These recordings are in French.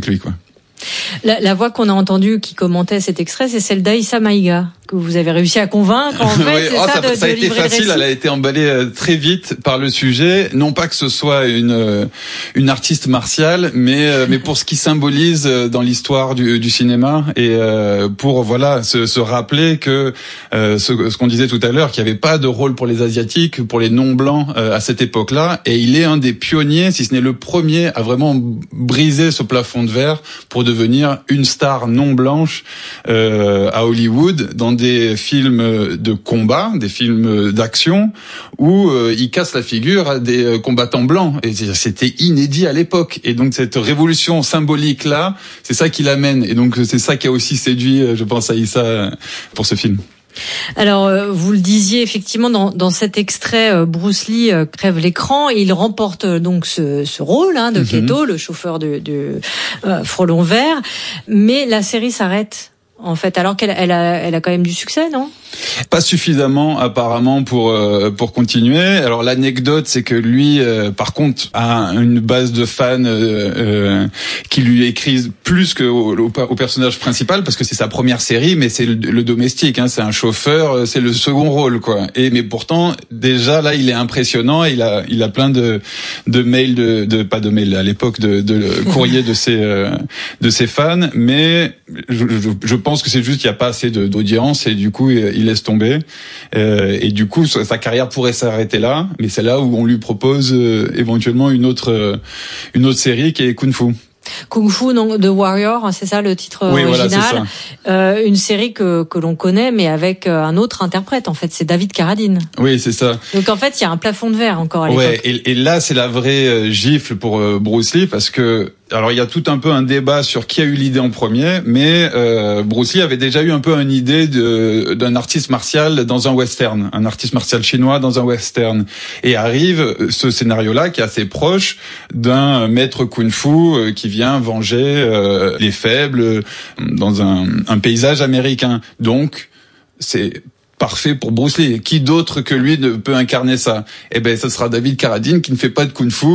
lui, quoi. La voix qu'on a entendue qui commentait cet extrait, c'est celle d'Aïssa Maïga, que vous avez réussi à convaincre, en fait, oui. ça a été facile, elle a été emballée très vite par le sujet. Non pas que ce soit une artiste martiale, mais pour ce qui symbolise dans l'histoire du cinéma et pour se rappeler que ce qu'on disait tout à l'heure, qu'il n'y avait pas de rôle pour les Asiatiques, pour les non-blancs à cette époque-là. Et il est un des pionniers, si ce n'est le premier, à vraiment briser ce plafond de verre pour devenir une star non blanche à Hollywood dans des films de combat, des films d'action où il casse la figure à des combattants blancs et c'était inédit à l'époque. Et donc cette révolution symbolique là, c'est ça qui l'amène et donc c'est ça qui a aussi séduit, je pense, Aïssa pour ce film. Alors, vous le disiez effectivement dans cet extrait, Bruce Lee crève l'écran et il remporte donc ce rôle de Kato, le chauffeur de Frelon Vert. Mais la série s'arrête en fait, alors qu'elle a quand même du succès, non ? Pas suffisamment apparemment pour continuer. Alors l'anecdote, c'est que lui, par contre, a une base de fans qui lui écrivent plus que au personnage principal, parce que c'est sa première série, mais c'est le domestique, c'est un chauffeur, c'est le second rôle, quoi. Mais pourtant, déjà là, il est impressionnant. Il a plein de mails pas de mails à l'époque, de courriers de ses fans, mais je pense que c'est juste qu'il n'y a pas assez d'audience et du coup il laisse tomber et du coup sa carrière pourrait s'arrêter là, mais c'est là où on lui propose éventuellement une autre série qui est Kung Fu. Kung Fu, donc The Warrior, c'est ça le titre original. Voilà, c'est ça. Une série que l'on connaît, mais avec un autre interprète. En fait, c'est David Carradine. Oui, c'est ça. Donc en fait, il y a un plafond de verre encore à l'époque. Ouais, et là, c'est la vraie gifle pour Bruce Lee, parce que alors il y a tout un peu un débat sur qui a eu l'idée en premier, mais Bruce Lee avait déjà eu un peu une idée d'un artiste martial dans un western, un artiste martial chinois dans un western, et arrive ce scénario-là qui est assez proche d'un maître kung-fu qui vient venger les faibles dans un paysage américain. Donc c'est parfait pour Bruce Lee. Qui d'autre que lui ne peut incarner ça ? Ça sera David Carradine, qui ne fait pas de kung-fu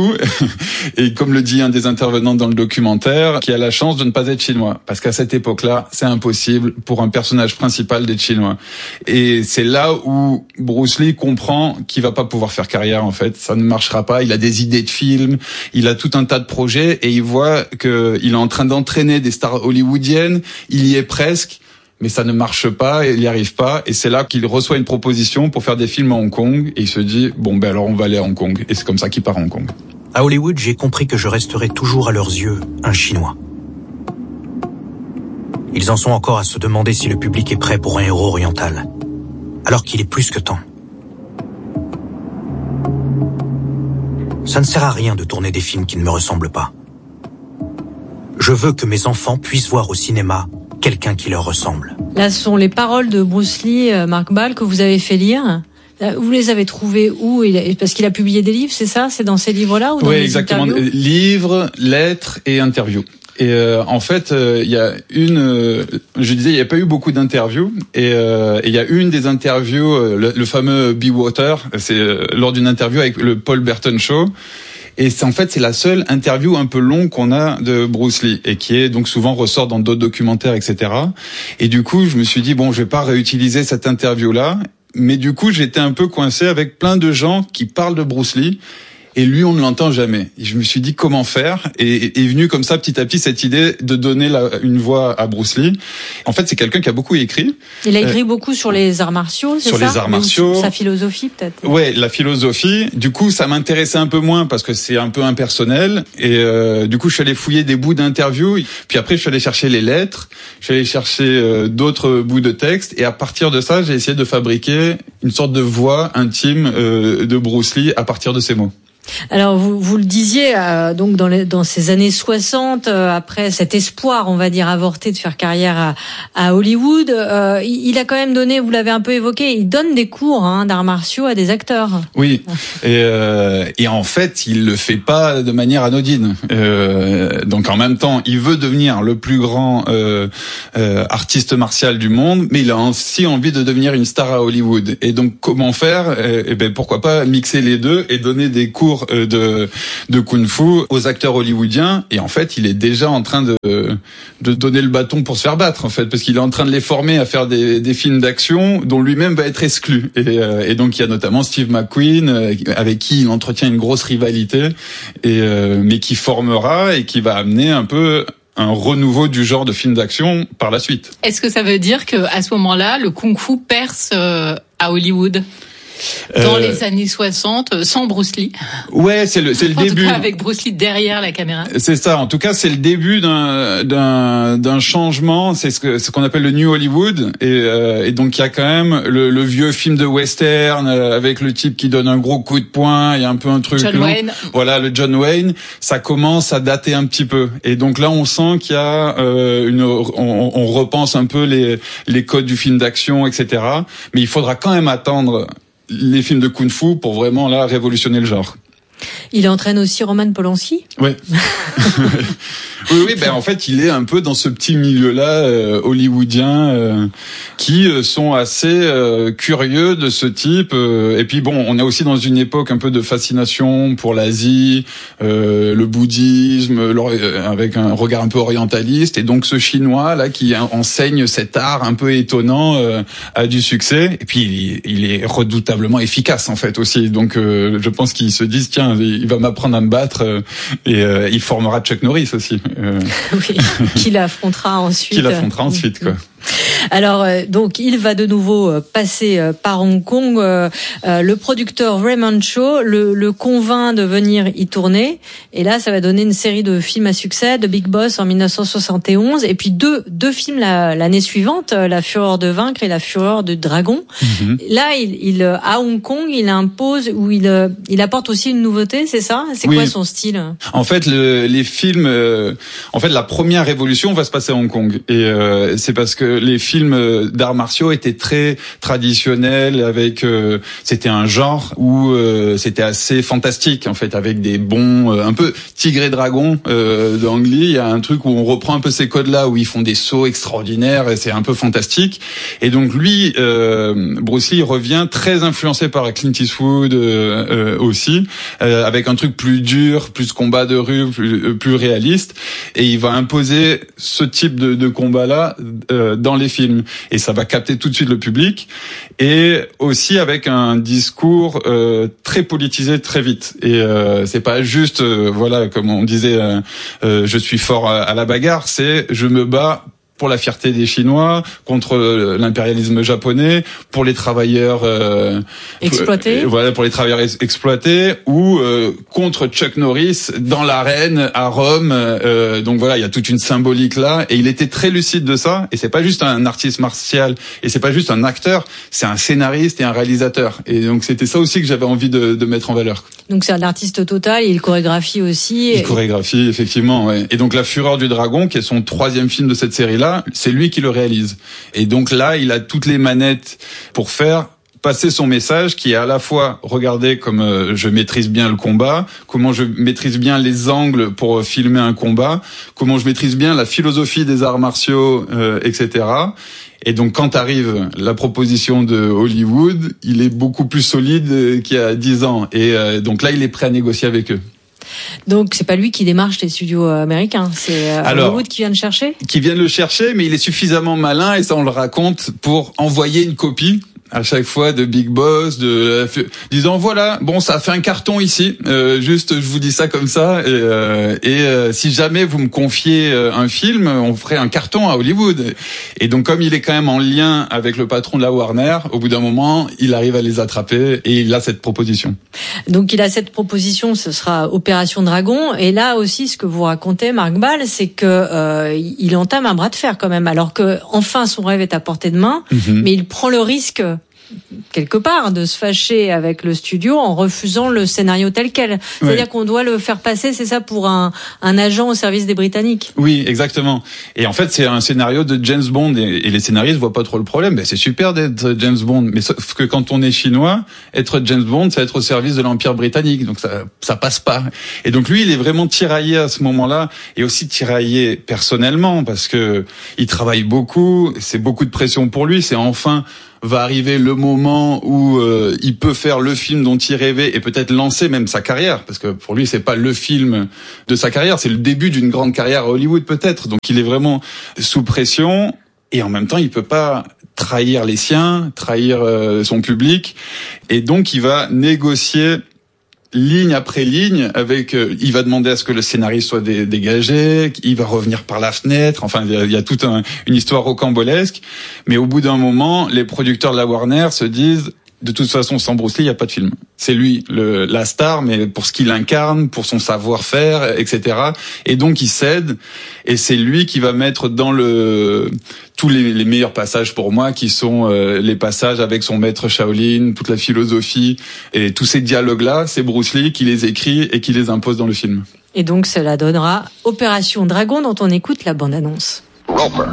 et comme le dit un des intervenants dans le documentaire, qui a la chance de ne pas être chinois, parce qu'à cette époque-là, c'est impossible pour un personnage principal d'être chinois. Et c'est là où Bruce Lee comprend qu'il va pas pouvoir faire carrière, en fait. Ça ne marchera pas. Il a des idées de films, il a tout un tas de projets et il voit que il est en train d'entraîner des stars hollywoodiennes. Il y est presque. Mais ça ne marche pas, il n'y arrive pas, et c'est là qu'il reçoit une proposition pour faire des films à Hong Kong, et il se dit, alors on va aller à Hong Kong, et c'est comme ça qu'il part à Hong Kong. À Hollywood, j'ai compris que je resterai toujours à leurs yeux un Chinois. Ils en sont encore à se demander si le public est prêt pour un héros oriental, alors qu'il est plus que temps. Ça ne sert à rien de tourner des films qui ne me ressemblent pas. Je veux que mes enfants puissent voir au cinéma quelqu'un qui leur ressemble. Là, ce sont les paroles de Bruce Lee, Marc Ball, que vous avez fait lire. Vous les avez trouvées où ? Parce qu'il a publié des livres, c'est ça ? C'est dans ces livres-là ou dans les exactement. interviews ? Livres, lettres et interviews. Et en fait, il y a je disais, il n'y a pas eu beaucoup d'interviews, et il y a une des interviews, le fameux Be Water, c'est lors d'une interview avec le Paul Burton Show. Et c'est la seule interview un peu longue qu'on a de Bruce Lee et qui est donc souvent ressort dans d'autres documentaires, etc. Et du coup, je me suis dit je vais pas réutiliser cette interview-là. Mais du coup, j'étais un peu coincé avec plein de gens qui parlent de Bruce Lee. Et lui, on ne l'entend jamais. Et je me suis dit comment faire, et est venue comme ça petit à petit cette idée de donner une voix à Bruce Lee. En fait, c'est quelqu'un qui a beaucoup écrit. Il a écrit beaucoup sur les arts martiaux, c'est ça ? Sur les arts martiaux. Sa philosophie, peut-être. Ouais, la philosophie. Du coup, ça m'intéressait un peu moins parce que c'est un peu impersonnel. Et du coup, je suis allé fouiller des bouts d'interviews. Puis après, je suis allé chercher les lettres. Je suis allé chercher d'autres bouts de texte. Et à partir de ça, j'ai essayé de fabriquer une sorte de voix intime de Bruce Lee à partir de ces mots. Alors vous le disiez, donc dans ces années 60, après cet espoir, on va dire, avorté de faire carrière à Hollywood, il a quand même donné, vous l'avez un peu évoqué, il donne des cours d'arts martiaux à des acteurs. Oui, et en fait, il le fait pas de manière anodine. Donc en même temps, il veut devenir le plus grand artiste martial du monde, mais il a aussi envie de devenir une star à Hollywood. Et donc comment faire ? Pourquoi pas mixer les deux et donner des cours cours de kung-fu aux acteurs hollywoodiens, et en fait il est déjà en train de donner le bâton pour se faire battre, en fait, parce qu'il est en train de les former à faire des films d'action dont lui-même va être exclu. Et donc il y a notamment Steve McQueen avec qui il entretient une grosse rivalité, mais qui formera et qui va amener un peu un renouveau du genre de film d'action par la suite. Est-ce que ça veut dire que à ce moment-là, le kung-fu perce à Hollywood? Dans les années 60, sans Bruce Lee. Ouais, c'est le début. En tout cas, avec Bruce Lee derrière la caméra. C'est ça. En tout cas, c'est le début d'un changement. C'est ce qu'on appelle le New Hollywood. Et donc, il y a quand même le vieux film de western avec le type qui donne un gros coup de poing. Il y a un peu un truc. John Wayne. Voilà, le John Wayne. Ça commence à dater un petit peu. Et donc là, on sent qu'il y a on repense un peu les codes du film d'action, etc. Mais il faudra quand même attendre les films de kung-fu pour vraiment là révolutionner le genre. Il entraîne aussi Roman Polanski. Oui. Oui, ben en fait, il est un peu dans ce petit milieu-là hollywoodien qui sont assez curieux de ce type. Et puis bon, on est aussi dans une époque un peu de fascination pour l'Asie, le bouddhisme, avec un regard un peu orientaliste. Et donc ce Chinois là qui enseigne cet art un peu étonnant a du succès. Et puis il est redoutablement efficace en fait aussi. Donc je pense qu'ils se disent tiens, il va m'apprendre à me battre et il formera Chuck Norris aussi. Oui, qu'il affrontera ensuite. Quoi. Alors donc il va de nouveau passer par Hong Kong. Le producteur Raymond Chow le convainc de venir y tourner. Et là, ça va donner une série de films à succès, The Big Boss en 1971, et puis deux films l'année suivante, La Fureur de vaincre et La Fureur du dragon. Mm-hmm. Là, il à Hong Kong, il impose ou il apporte aussi une nouveauté, c'est ça? C'est quoi son style? En fait, les films, la première révolution va se passer à Hong Kong, et c'est parce que les films d'arts martiaux étaient très traditionnels, avec c'était un genre où c'était assez fantastique en fait, avec des bons un peu tigre et dragon d'Ang Lee. Il y a un truc où on reprend un peu ces codes-là, où ils font des sauts extraordinaires et c'est un peu fantastique. Et donc lui, Bruce Lee revient très influencé par Clint Eastwood aussi, avec un truc plus dur, plus combat de rue, plus réaliste, et il va imposer ce type de combat-là dans les films, et ça va capter tout de suite le public, et aussi avec un discours très politisé très vite. Et c'est pas juste voilà, comme on disait, je suis fort à la bagarre, c'est je me bats pour la fierté des Chinois, contre l'impérialisme japonais, pour les travailleurs exploités. Voilà, pour les travailleurs exploités, ou contre Chuck Norris dans l'arène à Rome. Donc voilà, il y a toute une symbolique là, et il était très lucide de ça. Et c'est pas juste un artiste martial, et c'est pas juste un acteur, c'est un scénariste et un réalisateur. Et donc c'était ça aussi que j'avais envie de mettre en valeur. Donc c'est un artiste total, il chorégraphie aussi. Il chorégraphie, effectivement, ouais. Et donc La Fureur du dragon, qui est son 3e film de cette série-là, c'est lui qui le réalise. Et donc là, il a toutes les manettes pour faire passer son message, qui est à la fois, regardez comme je maîtrise bien le combat, comment je maîtrise bien les angles pour filmer un combat, comment je maîtrise bien la philosophie des arts martiaux, etc. Et donc quand arrive la proposition de Hollywood, il est beaucoup plus solide qu'il y a 10 ans. Et donc là, il est prêt à négocier avec eux. Donc c'est pas lui qui démarche les studios américains, c'est Hollywood qui vient le chercher. Qui vient le chercher, mais il est suffisamment malin, et ça on le raconte, pour envoyer une copie à chaque fois de Big Boss, disant voilà, bon, ça a fait un carton ici, juste je vous dis ça comme ça, et si jamais vous me confiez un film, on ferait un carton à Hollywood. Et donc comme il est quand même en lien avec le patron de la Warner, au bout d'un moment, il arrive à les attraper, et il a cette proposition. Donc il a cette proposition, ce sera Opération Dragon, et là aussi ce que vous racontez, Marc Ball, c'est que il entame un bras de fer quand même, alors que enfin son rêve est à portée de main, mais il prend le risque quelque part de se fâcher avec le studio en refusant le scénario tel quel. C'est-à-dire qu'on doit le faire passer, c'est ça, pour un agent au service des Britanniques. Oui, exactement. Et en fait, c'est un scénario de James Bond, et les scénaristes voient pas trop le problème. Ben, c'est super d'être James Bond, mais sauf que quand on est chinois, être James Bond, c'est être au service de l'Empire britannique, donc ça passe pas. Et donc lui, il est vraiment tiraillé à ce moment-là, et aussi tiraillé personnellement, parce que il travaille beaucoup, c'est beaucoup de pression pour lui, c'est enfin va arriver le moment où il peut faire le film dont il rêvait et peut-être lancer même sa carrière, parce que pour lui c'est pas le film de sa carrière, c'est le début d'une grande carrière à Hollywood peut-être. Donc il est vraiment sous pression et en même temps il peut pas trahir les siens, trahir son public, et donc il va négocier ligne après ligne avec il va demander à ce que le scénariste soit dégagé, il va revenir par la fenêtre, enfin il y a toute une histoire rocambolesque, mais au bout d'un moment les producteurs de la Warner se disent de toute façon, sans Bruce Lee, il n'y a pas de film. C'est lui, la star, mais pour ce qu'il incarne, pour son savoir-faire, etc. Et donc, il cède, et c'est lui qui va mettre dans tous les meilleurs passages pour moi, qui sont les passages avec son maître Shaolin, toute la philosophie, et tous ces dialogues-là, c'est Bruce Lee qui les écrit et qui les impose dans le film. Et donc, cela donnera Opération Dragon, dont on écoute la bande-annonce. Roper,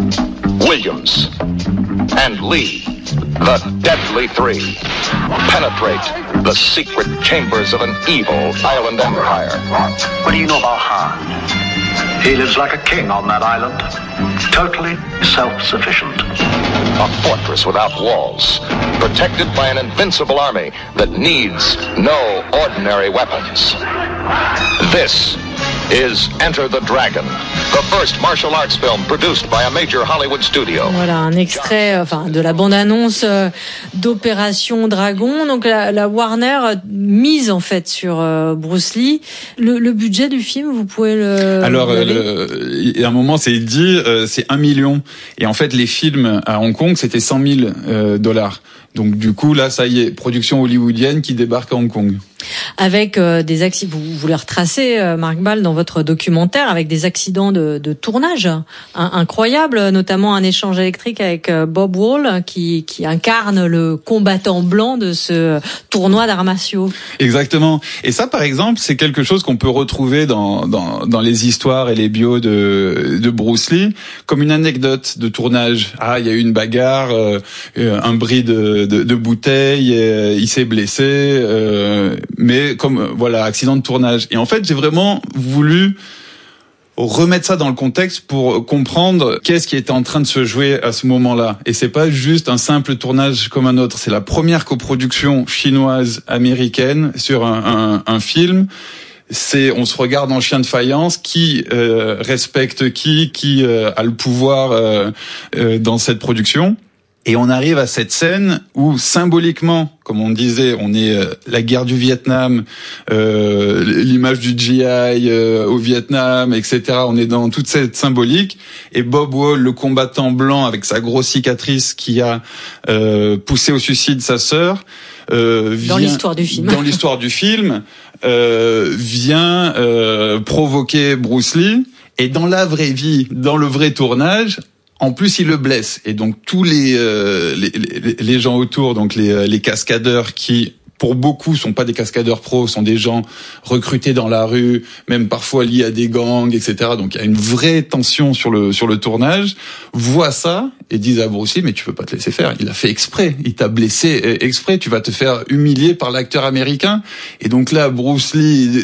Williams, and Lee, the Deadly Three, penetrate the secret chambers of an evil island empire. What do you know about Han? He lives like a king on that island, totally self-sufficient. A fortress without walls, protected by an invincible army that needs no ordinary weapons. This is Enter the Dragon, the first martial arts film produced by a major Hollywood studio. Voilà un extrait de la bande-annonce d'Opération Dragon. Donc la Warner mise en fait sur Bruce Lee. Le budget du film, vous pouvez le... Alors, à un moment, c'est dit, c'est 1 million. Et en fait, les films à Hong Kong, c'était 100 000 dollars. Donc du coup, là, ça y est, production hollywoodienne qui débarque à Hong Kong. Avec des accidents, vous les retracez, Marc Ball, dans votre documentaire, avec des accidents de tournage incroyables, notamment un échange électrique avec Bob Wall, qui incarne le combattant blanc de ce tournoi d'arts martiaux. Exactement. Et ça, par exemple, c'est quelque chose qu'on peut retrouver dans les histoires et les bios de Bruce Lee, comme une anecdote de tournage. Ah, il y a eu une bagarre, un bris de bouteille, il s'est blessé, mais comme voilà, accident de tournage. Et en fait, j'ai vraiment voulu remettre ça dans le contexte pour comprendre qu'est-ce qui était en train de se jouer à ce moment-là. Et c'est pas juste un simple tournage comme un autre. C'est la première coproduction chinoise américaine sur un film. On se regarde en chien de faïence, qui respecte qui a le pouvoir dans cette production. Et on arrive à cette scène où symboliquement, comme on disait, on est la guerre du Vietnam, l'image du GI au Vietnam, etc. On est dans toute cette symbolique. Et Bob Wall, le combattant blanc avec sa grosse cicatrice qui a poussé au suicide sa sœur, dans l'histoire du film, vient provoquer Bruce Lee. Et dans la vraie vie, dans le vrai tournage, en plus, il le blesse. Et donc, tous les gens autour, donc les cascadeurs qui, pour beaucoup, sont pas des cascadeurs pros, sont des gens recrutés dans la rue, même parfois liés à des gangs, etc. Donc, il y a une vraie tension sur le tournage, voient ça et disent à Bruce Lee, mais tu peux pas te laisser faire. Il a fait exprès. Il t'a blessé exprès. Tu vas te faire humilier par l'acteur américain. Et donc là, Bruce Lee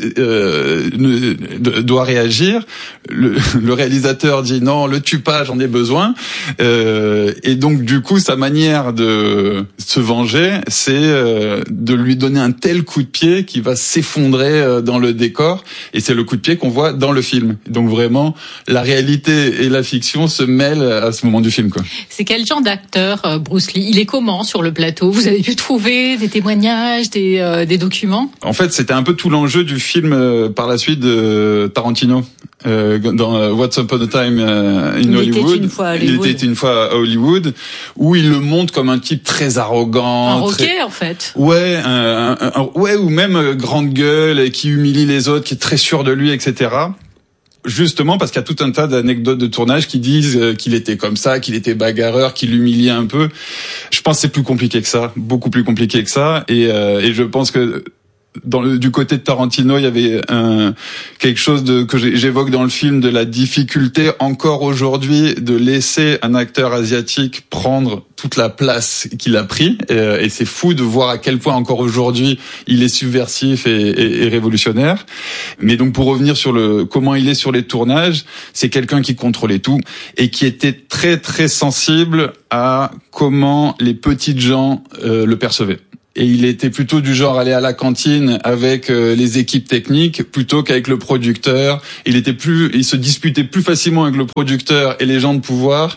doit réagir. Le réalisateur dit non, le tue pas, j'en ai besoin. Et donc, du coup, sa manière de se venger, c'est de lui donner un tel coup de pied qui va s'effondrer dans le décor. Et c'est le coup de pied qu'on voit dans le film. Donc vraiment, la réalité et la fiction se mêlent à ce moment du film, quoi. C'est quel genre d'acteur, Bruce Lee? Il est comment sur le plateau? Vous avez pu trouver des témoignages, des documents? En fait, c'était un peu tout l'enjeu du film par la suite de Tarantino. Dans Once Upon a Time in Hollywood. Il était une fois à Hollywood, où il le montre comme un type très arrogant. Un rocker, en fait. Ouais, ouais, ou même grande gueule, qui humilie les autres, qui est très sûr de lui, etc. Justement parce qu'il y a tout un tas d'anecdotes de tournage qui disent qu'il était comme ça, qu'il était bagarreur, qu'il humiliait un peu. Je pense que c'est plus compliqué que ça, beaucoup plus compliqué que ça, et je pense que du côté de Tarantino, il y avait quelque chose que j'évoque dans le film, de la difficulté encore aujourd'hui de laisser un acteur asiatique prendre toute la place qu'il a pris, et c'est fou de voir à quel point encore aujourd'hui il est subversif et révolutionnaire. Mais donc pour revenir sur comment il est sur les tournages, c'est quelqu'un qui contrôlait tout et qui était très très sensible à comment les petites gens le percevaient. Et il était plutôt du genre à aller à la cantine avec les équipes techniques plutôt qu'avec le producteur. Il se disputait plus facilement avec le producteur et les gens de pouvoir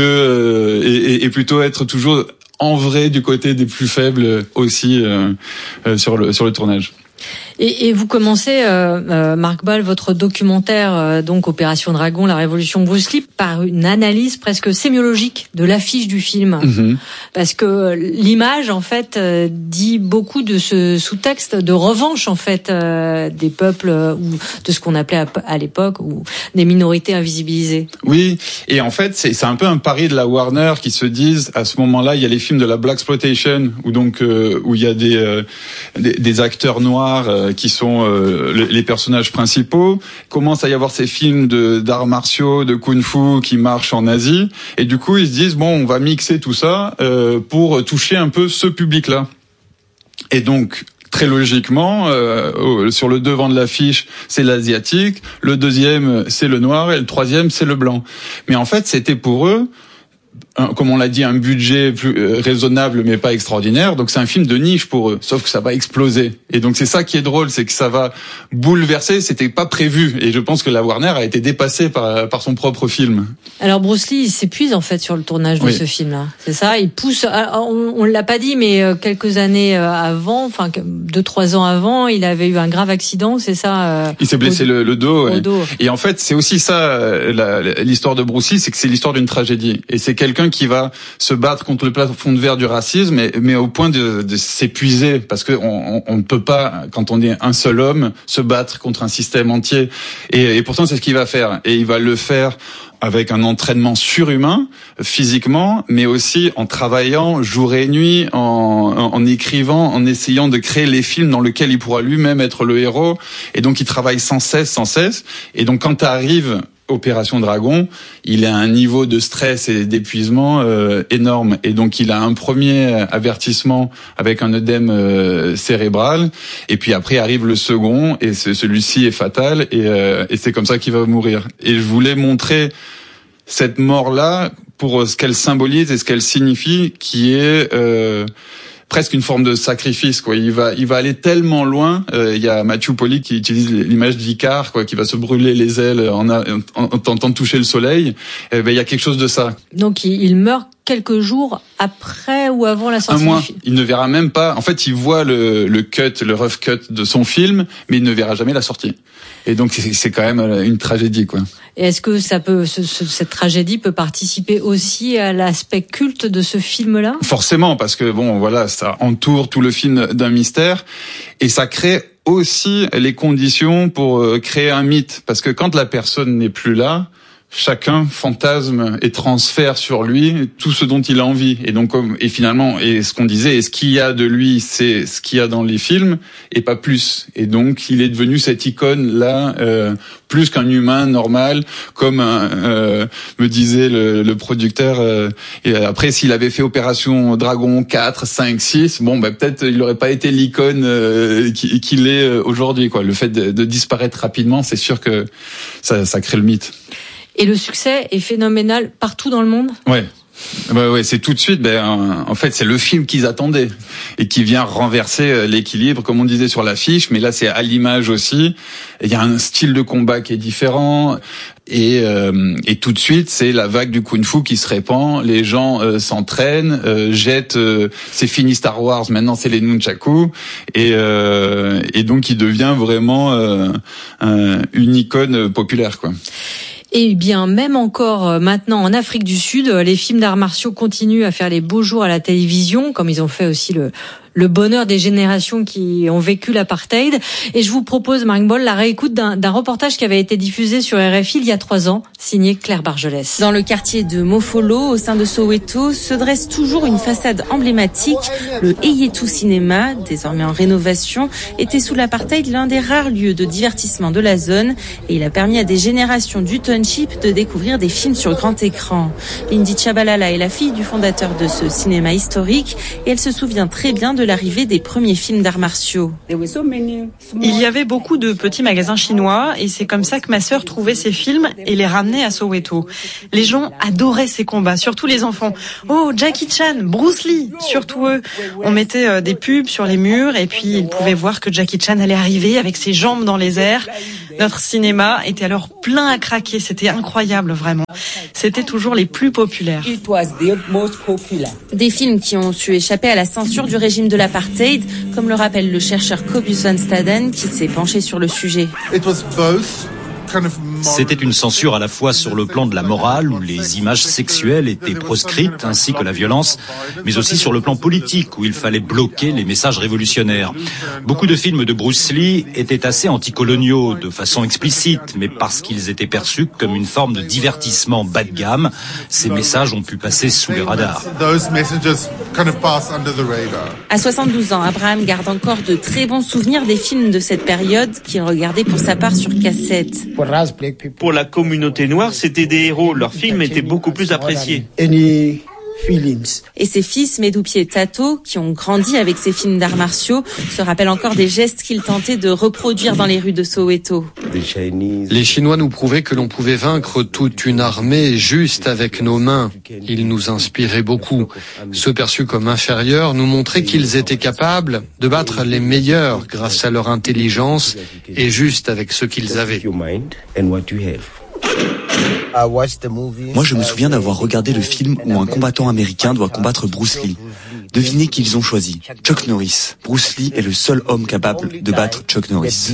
et plutôt être toujours en vrai du côté des plus faibles aussi sur le tournage. Et vous commencez, Marc Ball, votre documentaire, donc Opération Dragon, la révolution Bruce Lee, par une analyse presque sémiologique de l'affiche du film. Mm-hmm. Parce que l'image, en fait, dit beaucoup de ce sous-texte de revanche, en fait, des peuples ou de ce qu'on appelait à l'époque ou des minorités invisibilisées. Oui, et en fait, c'est un peu un pari de la Warner qui se disent, à ce moment-là, il y a les films de la Blaxploitation où il y a des acteurs noirs qui sont les personnages principaux. Commence à y avoir ces films d'arts martiaux, de kung-fu qui marchent en Asie, et du coup ils se disent on va mixer tout ça pour toucher un peu ce public-là. Et donc très logiquement, sur le devant de l'affiche, c'est l'asiatique, le deuxième c'est le noir et le troisième c'est le blanc. Mais en fait, c'était pour eux, comme on l'a dit, un budget plus raisonnable mais pas extraordinaire. Donc c'est un film de niche pour eux, sauf que ça va exploser. Et donc c'est ça qui est drôle, c'est que ça va bouleverser. C'était pas prévu, et je pense que la Warner a été dépassée par son propre film. Alors Bruce Lee, il s'épuise en fait sur le tournage de ce film-là. C'est ça, il pousse. On l'a pas dit, mais quelques années avant, enfin 2-3 ans avant, il avait eu un grave accident. C'est ça. Il s'est blessé le dos. Ouais. Dos. Et en fait, c'est aussi ça l'histoire de Bruce Lee, c'est que c'est l'histoire d'une tragédie. Et c'est quelqu'un qui va se battre contre le plafond de verre du racisme, mais au point de s'épuiser, parce que on ne peut pas, quand on est un seul homme, se battre contre un système entier. Et pourtant, c'est ce qu'il va faire. Et il va le faire avec un entraînement surhumain, physiquement, mais aussi en travaillant jour et nuit, en écrivant, en essayant de créer les films dans lesquels il pourra lui-même être le héros. Et donc, il travaille sans cesse. Et donc, quand arrive Opération Dragon, il a un niveau de stress et d'épuisement énorme, et donc il a un premier avertissement avec un œdème cérébral, et puis après arrive le second, et celui-ci est fatal, et c'est comme ça qu'il va mourir. Et je voulais montrer cette mort-là pour ce qu'elle symbolise et ce qu'elle signifie, qui est presque une forme de sacrifice, quoi. Il va aller tellement loin. Il y a Matthew Polly qui utilise l'image d'Icare, quoi, qui va se brûler les ailes en tentant de toucher le soleil. Il y a quelque chose de ça. Donc il meurt quelques jours après ou avant la sortie du film. Un mois. Il ne verra même pas. En fait, il voit le rough cut de son film, mais il ne verra jamais la sortie. Et donc c'est quand même une tragédie, quoi. Et est-ce que cette tragédie peut participer aussi à l'aspect culte de ce film-là ? Forcément, parce que ça entoure tout le film d'un mystère, et ça crée aussi les conditions pour créer un mythe, parce que quand la personne n'est plus là, chacun fantasme et transfère sur lui tout ce dont il a envie. Et donc, finalement, ce qu'on disait, et ce qu'il y a de lui, c'est ce qu'il y a dans les films, et pas plus. Et donc, il est devenu cette icône-là, plus qu'un humain normal, comme me disait le producteur. Et après, s'il avait fait Opération Dragon 4, 5, 6, peut-être il n'aurait pas été l'icône qu'il est aujourd'hui, quoi. Le fait de disparaître rapidement, c'est sûr que ça crée le mythe. Et le succès est phénoménal partout dans le monde ? Ouais, c'est tout de suite. En fait, c'est le film qu'ils attendaient et qui vient renverser l'équilibre, comme on disait sur l'affiche. Mais là, c'est à l'image aussi. Il y a un style de combat qui est différent. Et tout de suite, c'est la vague du kung-fu qui se répand. Les gens s'entraînent, jettent. C'est fini Star Wars. Maintenant, c'est les nunchaku. Et donc, il devient vraiment une icône populaire, quoi. Et bien, même encore maintenant en Afrique du Sud, les films d'arts martiaux continuent à faire les beaux jours à la télévision, comme ils ont fait aussi le le bonheur des générations qui ont vécu l'apartheid. Et je vous propose, Marc Boll, la réécoute d'un reportage qui avait été diffusé sur RFI il y a 3 ans, signé Claire Bargelès. Dans le quartier de Mofolo, au sein de Soweto, se dresse toujours une façade emblématique. Le Eyetu Cinéma, désormais en rénovation, était sous l'apartheid l'un des rares lieux de divertissement de la zone. Et il a permis à des générations du township de découvrir des films sur grand écran. Lindy Chabalala est la fille du fondateur de ce cinéma historique et elle se souvient très bien de l'arrivée des premiers films d'arts martiaux. Il y avait beaucoup de petits magasins chinois et c'est comme ça que ma sœur trouvait ces films et les ramenait à Soweto. Les gens adoraient ces combats, surtout les enfants. Oh, Jackie Chan, Bruce Lee, surtout eux. On mettait des pubs sur les murs et puis ils pouvaient voir que Jackie Chan allait arriver avec ses jambes dans les airs. Notre cinéma était alors plein à craquer, c'était incroyable vraiment. C'était toujours les plus populaires. Des films qui ont su échapper à la censure du régime de l'apartheid, comme le rappelle le chercheur Cobus van Staden qui s'est penché sur le sujet. C'était une censure à la fois sur le plan de la morale, où les images sexuelles étaient proscrites, ainsi que la violence, mais aussi sur le plan politique, où il fallait bloquer les messages révolutionnaires. Beaucoup de films de Bruce Lee étaient assez anticoloniaux, de façon explicite, mais parce qu'ils étaient perçus comme une forme de divertissement bas de gamme, ces messages ont pu passer sous les radars. À 72 ans, Abraham garde encore de très bons souvenirs des films de cette période qu'il regardait pour sa part sur cassette. Pour la communauté noire, c'était des héros. Leurs films étaient beaucoup plus appréciés. Et ses fils, Medupi et Tato, qui ont grandi avec ces films d'arts martiaux, se rappellent encore des gestes qu'ils tentaient de reproduire dans les rues de Soweto. Les Chinois nous prouvaient que l'on pouvait vaincre toute une armée juste avec nos mains. Ils nous inspiraient beaucoup. Ceux perçus comme inférieurs nous montraient qu'ils étaient capables de battre les meilleurs grâce à leur intelligence et juste avec ce qu'ils avaient. Moi, je me souviens d'avoir regardé le film où un combattant américain doit combattre Bruce Lee. Devinez qui ils ont choisi. Chuck Norris. Bruce Lee est le seul homme capable de battre Chuck Norris.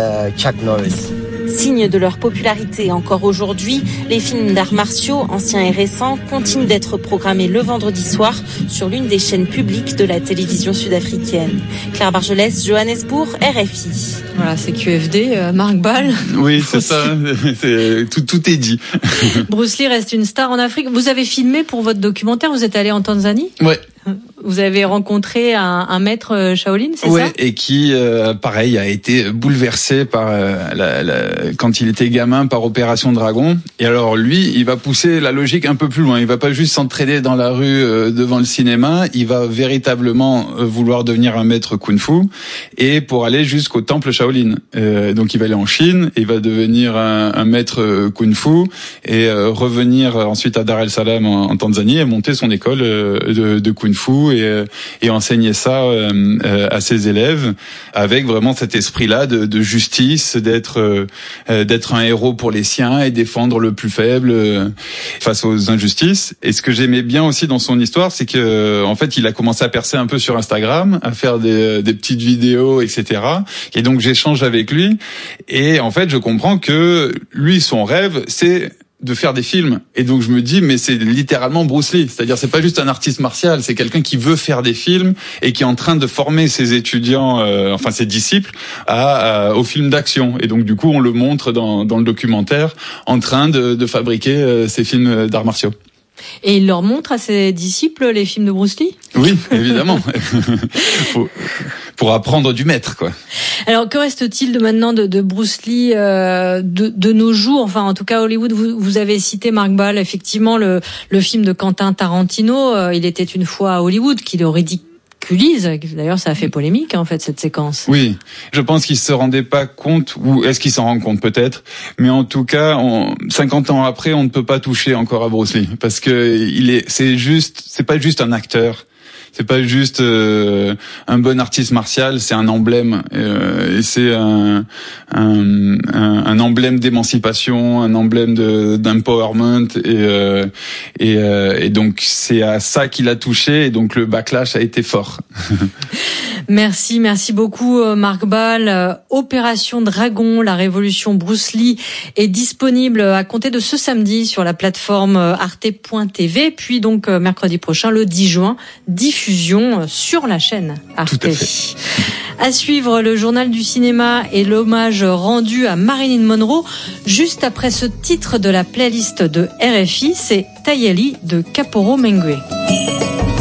Signe de leur popularité encore aujourd'hui, les films d'arts martiaux, anciens et récents, continuent d'être programmés le vendredi soir sur l'une des chaînes publiques de la télévision sud-africaine. Claire Bargelès, Johannesburg, RFI. Voilà, c'est QFD, Marc Boll. Oui, c'est ça. Tout est dit. Bruce Lee reste une star en Afrique. Vous avez filmé pour votre documentaire, vous êtes allé en Tanzanie ? Ouais. Vous avez rencontré un maître Shaolin, c'est ça ? Oui, et qui, pareil, a été bouleversé par quand il était gamin par Opération Dragon. Et alors lui, il va pousser la logique un peu plus loin. Il va pas juste s'entraîner dans la rue devant le cinéma. Il va véritablement vouloir devenir un maître kung-fu et pour aller jusqu'au temple Shaolin. Donc il va aller en Chine, et il va devenir un maître kung-fu et revenir ensuite à Dar es Salaam en Tanzanie et monter son école de kung-fu et enseigner ça à ses élèves avec vraiment cet esprit-là de justice, d'être un héros pour les siens et défendre le plus faible face aux injustices. Et ce que j'aimais bien aussi dans son histoire, c'est que en fait, il a commencé à percer un peu sur Instagram, à faire des petites vidéos, etc. Et donc j'échange avec lui et en fait, je comprends que lui, son rêve, c'est de faire des films. Et donc je me dis, mais c'est littéralement Bruce Lee. C'est-à-dire, c'est pas juste un artiste martial, c'est quelqu'un qui veut faire des films et qui est en train de former ses étudiants, ses disciples, au film d'action. Et donc du coup, on le montre dans le documentaire en train de fabriquer ces films d'arts martiaux. Et il leur montre à ses disciples les films de Bruce Lee ? Oui, évidemment. Pour apprendre du maître, quoi. Alors, que reste-t-il de maintenant de Bruce Lee de nos jours ? Enfin, en tout cas, Hollywood, vous avez cité, Marc Boll, effectivement, le film de Quentin Tarantino, Il était une fois à Hollywood, qui le ridiculise. D'ailleurs, ça a fait polémique, en fait, cette séquence. Oui, je pense qu'il se rendait pas compte, ou est-ce qu'il s'en rend compte peut-être, mais en tout cas, 50 ans après, on ne peut pas toucher encore à Bruce Lee, parce que c'est pas juste un acteur. C'est pas juste un bon artiste martial, c'est un emblème. Et c'est un emblème d'émancipation, un emblème d'empowerment. Et donc c'est à ça qu'il a touché. Et donc le backlash a été fort. Merci beaucoup Marc Boll. Opération Dragon, la révolution Bruce Lee est disponible à compter de ce samedi sur la plateforme arte.tv. Puis donc mercredi prochain, le 10 juin, diffusé diffusion sur la chaîne Arte. Tout à fait. À suivre, le journal du cinéma et l'hommage rendu à Marilyn Monroe. Juste après ce titre de la playlist de RFI, c'est Tayeli de Kaporo Mengue.